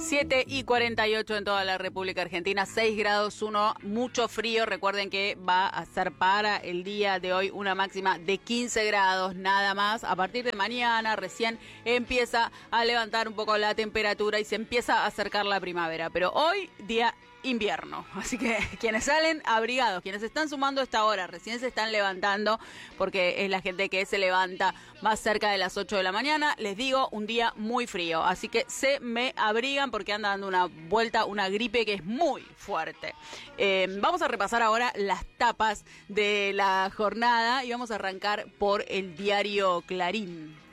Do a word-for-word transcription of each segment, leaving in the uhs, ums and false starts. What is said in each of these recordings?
siete y cuarenta y ocho en toda la República Argentina, seis grados uno, mucho frío. Recuerden que va a ser para el día de hoy una máxima de quince grados, nada más. A partir de mañana recién empieza a levantar un poco la temperatura y se empieza a acercar la primavera. Pero hoy, día invierno, así que quienes salen abrigados, quienes están sumando a esta hora, recién se están levantando, porque es la gente que se levanta más cerca de las ocho de la mañana, les digo, un día muy frío, así que se me abrigan porque anda dando una vuelta, una gripe que es muy fuerte. Eh, vamos a repasar ahora las tapas de la jornada y vamos a arrancar por el diario Clarín.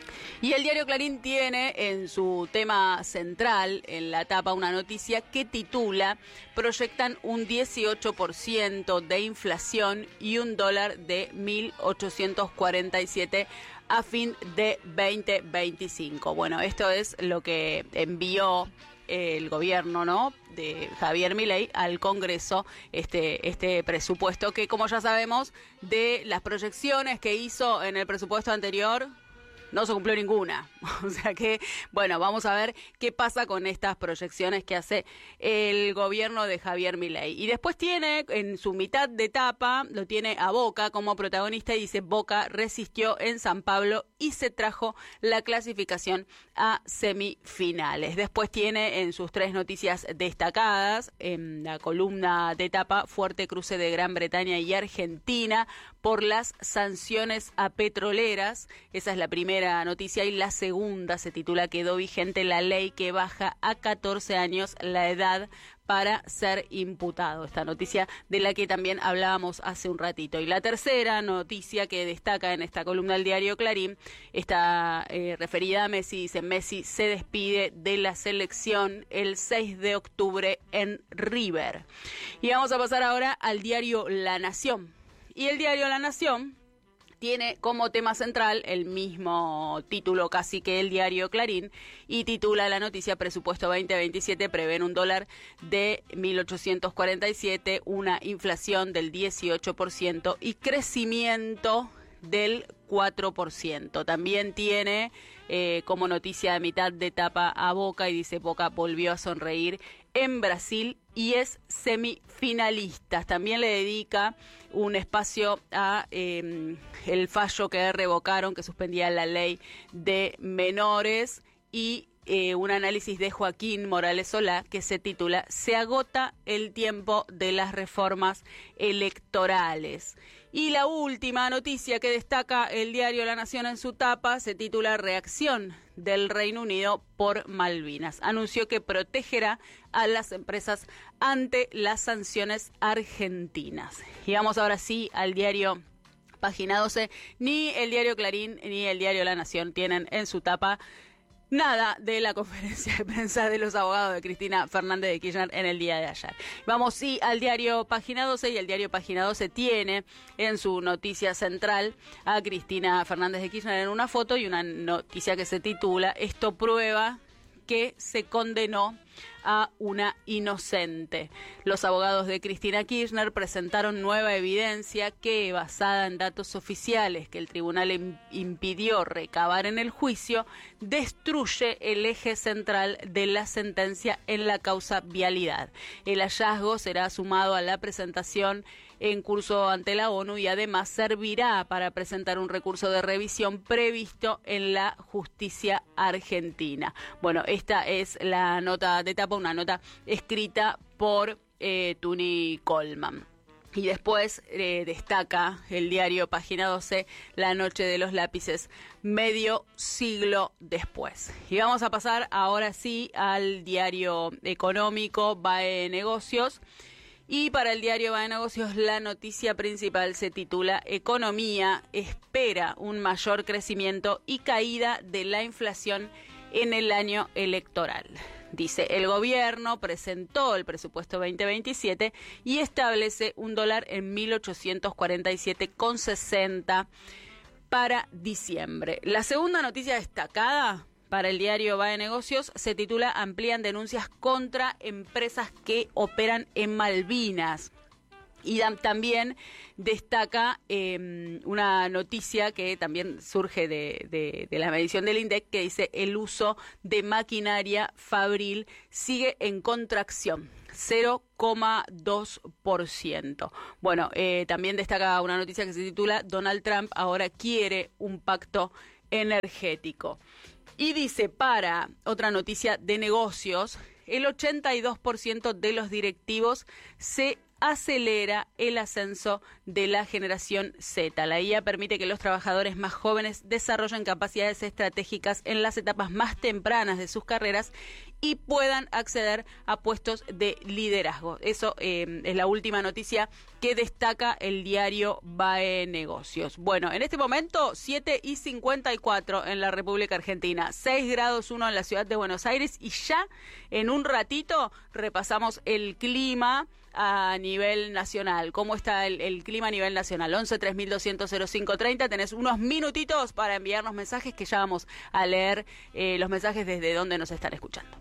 Y el diario Clarín tiene en su tema central, en la tapa, una noticia que titula: proyectan un dieciocho por ciento de inflación y un dólar de mil ochocientos cuarenta y siete a fin de veinte veinticinco. Bueno, esto es lo que envió el gobierno, ¿no?, de Javier Milei al Congreso, este, este presupuesto que, como ya sabemos, de las proyecciones que hizo en el presupuesto anterior, no se cumplió ninguna. O sea que, bueno, vamos a ver qué pasa con estas proyecciones que hace el gobierno de Javier Milei. Y después tiene, en su mitad de etapa, lo tiene a Boca como protagonista y dice: Boca resistió en San Pablo y se trajo la clasificación a semifinales. Después tiene en sus tres noticias destacadas, en la columna de etapa: fuerte cruce de Gran Bretaña y Argentina por las sanciones a petroleras. Esa es la primera noticia, y la segunda se titula: quedó vigente la ley que baja a catorce años la edad para ser imputado. Esta noticia de la que también hablábamos hace un ratito. Y la tercera noticia que destaca en esta columna del diario Clarín está eh, referida a Messi. Dice: Messi se despide de la selección el seis de octubre en River. Y vamos a pasar ahora al diario La Nación. Y el diario La Nación tiene como tema central el mismo título casi que el diario Clarín y titula la noticia: presupuesto veinte veintisiete prevén un dólar de mil ochocientos cuarenta y siete, una inflación del dieciocho por ciento y crecimiento del cuatro por ciento. También tiene eh, como noticia de mitad de etapa a Boca y dice: Boca volvió a sonreír en Brasil y es semifinalistas. También le dedica un espacio a eh, el fallo que revocaron, que suspendía la ley de menores, y Eh, un análisis de Joaquín Morales Solá que se titula: se agota el tiempo de las reformas electorales. Y la última noticia que destaca el diario La Nación en su tapa se titula: reacción del Reino Unido por Malvinas. Anunció que protegerá a las empresas ante las sanciones argentinas. Y vamos ahora sí al diario Página doce. Ni el diario Clarín ni el diario La Nación tienen en su tapa nada de la conferencia de prensa de los abogados de Cristina Fernández de Kirchner en el día de ayer. Vamos sí al diario Página doce, y el diario Página doce tiene en su noticia central a Cristina Fernández de Kirchner en una foto y una noticia que se titula: esto prueba que se condenó a una inocente. Los abogados de Cristina Kirchner presentaron nueva evidencia que, basada en datos oficiales que el tribunal im- impidió recabar en el juicio, destruye el eje central de la sentencia en la causa vialidad. El hallazgo será sumado a la presentación en curso ante la ONU y además servirá para presentar un recurso de revisión previsto en la justicia argentina. Bueno, esta es la nota de etapa, una nota escrita por eh, Tuni Coleman. Y después eh, destaca el diario Página doce la noche de los lápices, medio siglo después. Y vamos a pasar ahora sí al diario económico BAE Negocios. Y para el diario BAE Negocios la noticia principal se titula: economía espera un mayor crecimiento y caída de la inflación en el año electoral. Dice: el gobierno presentó el presupuesto veinte veintisiete y establece un dólar en mil ochocientos cuarenta y siete con sesenta para diciembre. La segunda noticia destacada para el diario BAE Negocios se titula: amplían denuncias contra empresas que operan en Malvinas. Y también destaca eh, una noticia que también surge de, de, de la medición del INDEC, que dice el uso de maquinaria fabril sigue en contracción, cero coma dos por ciento. Bueno, eh, también destaca una noticia que se titula Donald Trump ahora quiere un pacto energético. Y dice, para otra noticia de negocios, el ochenta y dos por ciento de los directivos se acelera el ascenso de la generación Z. La I A permite que los trabajadores más jóvenes desarrollen capacidades estratégicas en las etapas más tempranas de sus carreras y puedan acceder a puestos de liderazgo. Eso eh, es la última noticia que destaca el diario B A E Negocios. Bueno, en este momento, siete y cincuenta y cuatro en la República Argentina, seis grados uno en la ciudad de Buenos Aires, y ya en un ratito repasamos el clima a nivel nacional. ¿Cómo está el, el clima a nivel nacional? once tres mil doscientos cero cinco treinta. Tenés unos minutitos para enviarnos mensajes que ya vamos a leer eh, los mensajes desde donde nos están escuchando.